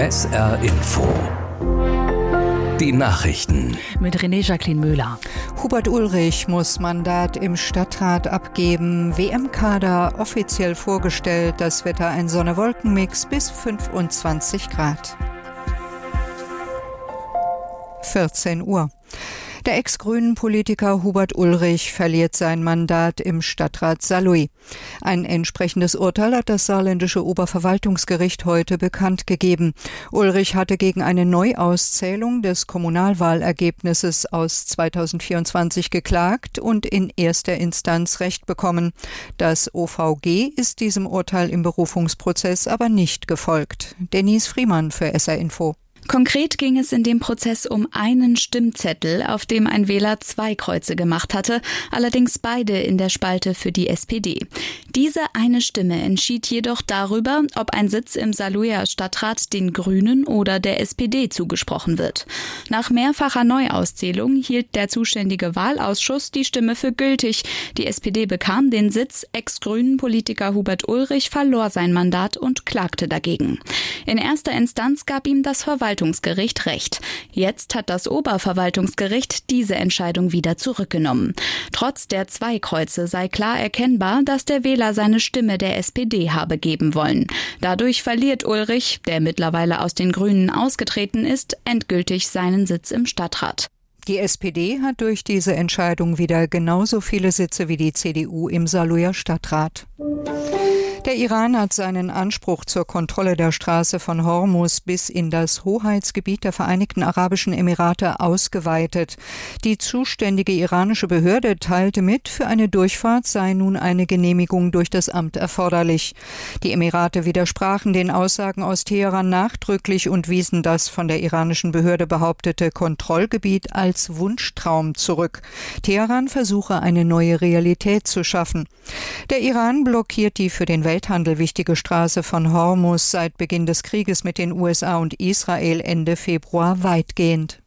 SR Info. Die Nachrichten. Mit René-Jacqueline Möhler. Hubert Ulrich muss Mandat im Stadtrat abgeben. WM-Kader offiziell vorgestellt. Das Wetter ein Sonne-Wolken-Mix bis 25 Grad. 14 Uhr. Der Ex-Grünen-Politiker Hubert Ulrich verliert sein Mandat im Stadtrat Saarlouis. Ein entsprechendes Urteil hat das saarländische Oberverwaltungsgericht heute bekannt gegeben. Ulrich hatte gegen eine Neuauszählung des Kommunalwahlergebnisses aus 2024 geklagt und in erster Instanz Recht bekommen. Das OVG ist diesem Urteil im Berufungsprozess aber nicht gefolgt. Denise Friemann für SR Info. Konkret ging es in dem Prozess um einen Stimmzettel, auf dem ein Wähler 2 Kreuze gemacht hatte, allerdings beide in der Spalte für die SPD. Diese eine Stimme entschied jedoch darüber, ob ein Sitz im Saarlouier Stadtrat den Grünen oder der SPD zugesprochen wird. Nach mehrfacher Neuauszählung hielt der zuständige Wahlausschuss die Stimme für gültig. Die SPD bekam den Sitz, Ex-Grünen-Politiker Hubert Ulrich verlor sein Mandat und klagte dagegen. In erster Instanz gab ihm das Verwaltungsgericht Recht. Jetzt hat das Oberverwaltungsgericht diese Entscheidung wieder zurückgenommen. Trotz der 2 Kreuze sei klar erkennbar, dass der Wähler seine Stimme der SPD habe geben wollen. Dadurch verliert Ulrich, der mittlerweile aus den Grünen ausgetreten ist, endgültig seinen Sitz im Stadtrat. Die SPD hat durch diese Entscheidung wieder genauso viele Sitze wie die CDU im Saarlouier Stadtrat. Der Iran hat seinen Anspruch zur Kontrolle der Straße von Hormuz bis in das Hoheitsgebiet der Vereinigten Arabischen Emirate ausgeweitet. Die zuständige iranische Behörde teilte mit, für eine Durchfahrt sei nun eine Genehmigung durch das Amt erforderlich. Die Emirate widersprachen den Aussagen aus Teheran nachdrücklich und wiesen das von der iranischen Behörde behauptete Kontrollgebiet als Wunschtraum zurück. Teheran versuche, eine neue Realität zu schaffen. Der Iran blockiert die für den Welthandel wichtige Straße von Hormuz seit Beginn des Krieges mit den USA und Israel Ende Februar weitgehend.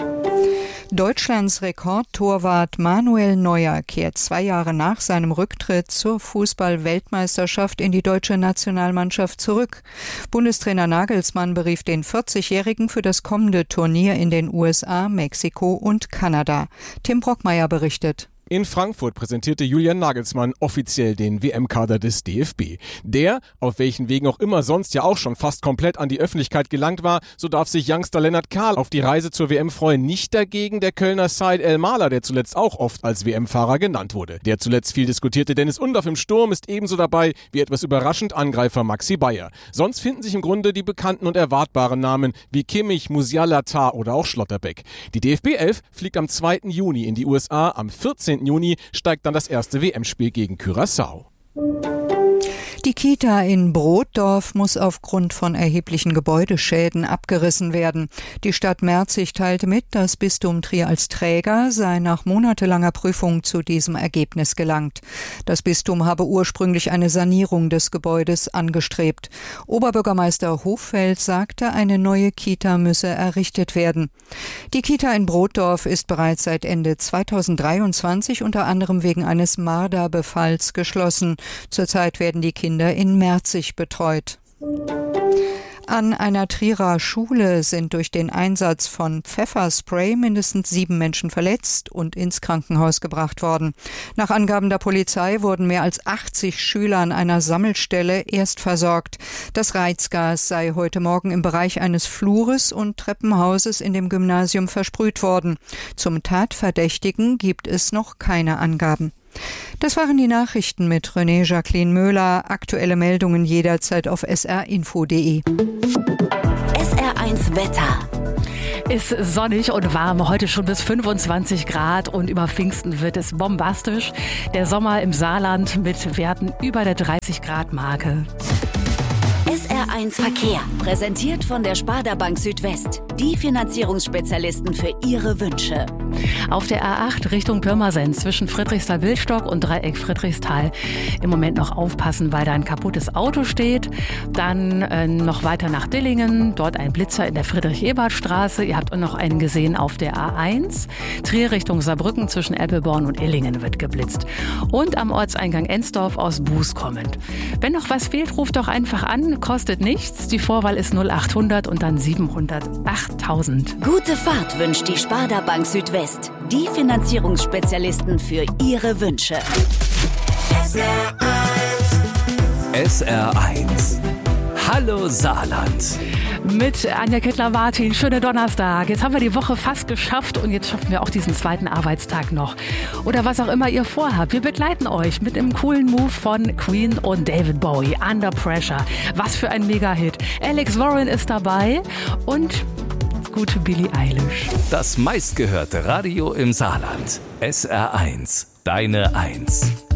Deutschlands Rekordtorwart Manuel Neuer kehrt 2 Jahre nach seinem Rücktritt zur Fußball-Weltmeisterschaft in die deutsche Nationalmannschaft zurück. Bundestrainer Nagelsmann berief den 40-Jährigen für das kommende Turnier in den USA, Mexiko und Kanada. Tim Brockmeier berichtet. In Frankfurt präsentierte Julian Nagelsmann offiziell den WM-Kader des DFB. Der, auf welchen Wegen auch immer sonst ja auch schon fast komplett an die Öffentlichkeit gelangt war, so darf sich Youngster Lennart Kahl auf die Reise zur WM freuen. Nicht dagegen der Kölner Said El-Mahler, der zuletzt auch oft als WM-Fahrer genannt wurde. Der zuletzt viel diskutierte Dennis Undaff im Sturm ist ebenso dabei wie etwas überraschend Angreifer Maxi Bayer. Sonst finden sich im Grunde die bekannten und erwartbaren Namen wie Kimmich, Musiala, Tah oder auch Schlotterbeck. Die DFB 11 fliegt am 2. Juni in die USA, am 14. Juni steigt dann das erste WM-Spiel gegen Curaçao. Die Kita in Brotdorf muss aufgrund von erheblichen Gebäudeschäden abgerissen werden. Die Stadt Merzig teilte mit, das Bistum Trier als Träger sei nach monatelanger Prüfung zu diesem Ergebnis gelangt. Das Bistum habe ursprünglich eine Sanierung des Gebäudes angestrebt. Oberbürgermeister Hoffeld sagte, eine neue Kita müsse errichtet werden. Die Kita in Brotdorf ist bereits seit Ende 2023 unter anderem wegen eines Marderbefalls geschlossen. Zurzeit werden die Kinder in Merzig betreut. An einer Trierer Schule sind durch den Einsatz von Pfefferspray mindestens 7 Menschen verletzt und ins Krankenhaus gebracht worden. Nach Angaben der Polizei wurden mehr als 80 Schüler an einer Sammelstelle erstversorgt. Das Reizgas sei heute Morgen im Bereich eines Flures und Treppenhauses in dem Gymnasium versprüht worden. Zum Tatverdächtigen gibt es noch keine Angaben. Das waren die Nachrichten mit René-Jacqueline Möhler. Aktuelle Meldungen jederzeit auf srinfo.de. SR1 Wetter. Ist sonnig und warm, heute schon bis 25 Grad und über Pfingsten wird es bombastisch. Der Sommer im Saarland mit Werten über der 30-Grad-Marke. SR1 Verkehr, präsentiert von der Sparda Bank Südwest. Die Finanzierungsspezialisten für Ihre Wünsche. Auf der A8 Richtung Pirmasens zwischen Friedrichsthal-Wildstock und Dreieck Friedrichsthal im Moment noch aufpassen, weil da ein kaputtes Auto steht. Dann noch weiter nach Dillingen, dort ein Blitzer in der Friedrich-Ebert-Straße. Ihr habt auch noch einen gesehen auf der A1. Trier Richtung Saarbrücken zwischen Eppelborn und Illingen wird geblitzt. Und am Ortseingang Ensdorf aus Buß kommend. Wenn noch was fehlt, ruft doch einfach an. kostet nichts. Die Vorwahl ist 0800 und dann 700 8000. Gute Fahrt wünscht die Sparda Bank Südwest. Die Finanzierungsspezialisten für Ihre Wünsche. SR1. Hallo Saarland. Mit Anja Kettler-Martin. Schöner Donnerstag. Jetzt haben wir die Woche fast geschafft und jetzt schaffen wir auch diesen zweiten Arbeitstag noch. Oder was auch immer ihr vorhabt. Wir begleiten euch mit einem coolen Move von Queen und David Bowie. Under Pressure. Was für ein Mega-Hit. Alex Warren ist dabei und gute Billie Eilish. Das meistgehörte Radio im Saarland. SR1. Deine 1.